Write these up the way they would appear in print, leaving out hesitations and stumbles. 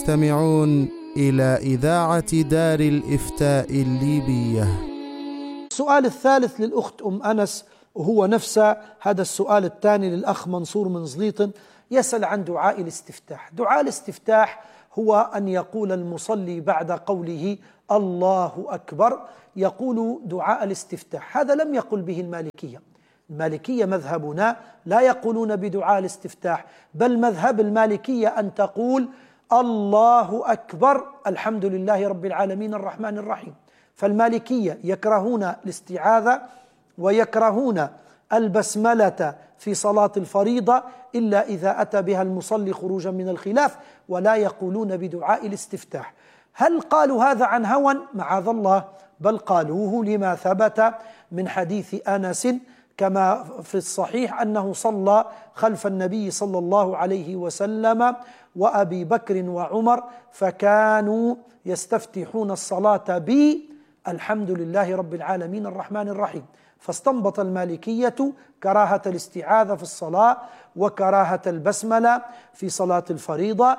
تستمعون إلى إذاعة دار الإفتاء الليبية. السؤال الثالث للأخت أنس، وهو نفس هذا السؤال الثاني للأخ منصور من زليط، يسأل عن دعاء الاستفتاح. دعاء الاستفتاح هو أن يقول المصلي بعد قوله الله أكبر يقول دعاء الاستفتاح. هذا لم يقل به المالكية. المالكية مذهبنا لا يقولون بدعاء الاستفتاح، بل مذهب المالكية أن تقول الله أكبر الحمد لله رب العالمين الرحمن الرحيم. فالمالكية يكرهون الاستعاذة ويكرهون البسملة في صلاة الفريضة إلا إذا أتى بها المصلي خروجا من الخلاف، ولا يقولون بدعاء الاستفتاح. هل قالوا هذا عن هوى؟ معاذ الله، بل قالوه لما ثبت من حديث أنس كما في الصحيح أنه صلى خلف النبي صلى الله عليه وسلم وأبي بكر وعمر، فكانوا يستفتحون الصلاة الحمد لله رب العالمين الرحمن الرحيم. فاستنبط المالكية كراهة الاستعاذة في الصلاة وكراهة البسملة في صلاة الفريضة،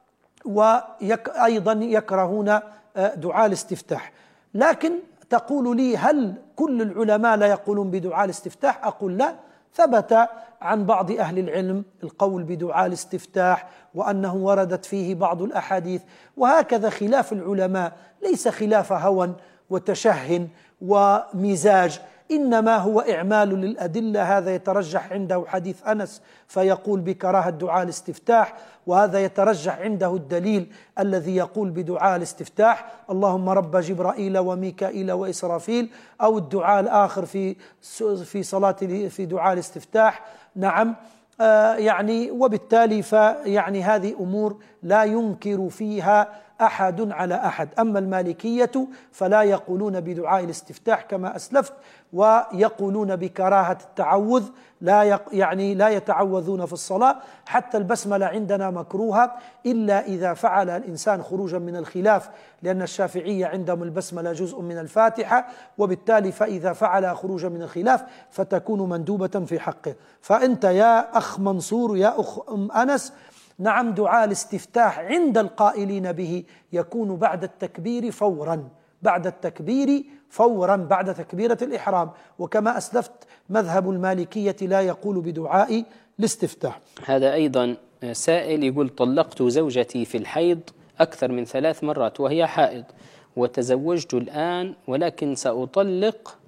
وأيضا يكرهون دعاء الاستفتاح. لكن تقول لي هل كل العلماء لا يقولون بدعاء الاستفتاح؟ أقول لا، ثبت عن بعض أهل العلم القول بدعاء الاستفتاح وأنه وردت فيه بعض الأحاديث، وهكذا خلاف العلماء ليس خلاف هوى وتشه ومزاج، إنما هو إعمال للأدلة. هذا يترجح عنده حديث أنس فيقول بكراهة دعاء الاستفتاح، وهذا يترجح عنده الدليل الذي يقول بدعاء الاستفتاح اللهم رب جبرائيل وميكائيل وإسرافيل، أو الدعاء الآخر في صلاة في دعاء الاستفتاح. نعم، يعني وبالتالي فيعني هذه أمور لا ينكر فيها أحد على أحد. أما المالكية فلا يقولون بدعاء الاستفتاح كما أسلفت، ويقولون بكراهة التعوذ، لا يتعوذون في الصلاة. حتى البسملة عندنا مكروهة إلا إذا فعل الإنسان خروجا من الخلاف، لأن الشافعية عندهم البسملة جزء من الفاتحة، وبالتالي فإذا فعل خروجا من الخلاف فتكون مندوبة في حقه. فأنت يا أخ منصور يا أخ أنس، نعم، دعاء الاستفتاح عند القائلين به يكون بعد التكبير فورا، بعد التكبير فورا، بعد تكبيرة الإحرام. وكما أسلفت مذهب المالكية لا يقول بدعاء الاستفتاح. هذا أيضا سائل يقول طلقت زوجتي في الحيض أكثر من 3 مرات وهي حائض، وتزوجت الآن ولكن سأطلق